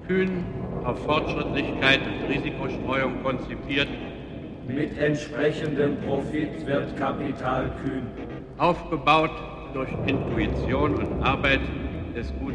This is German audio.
kühn auf Fortschrittlichkeit und Risikostreuung konzipiert, mit entsprechendem Profit wird Kapital kühn, aufgebaut durch Intuition und Arbeit des guten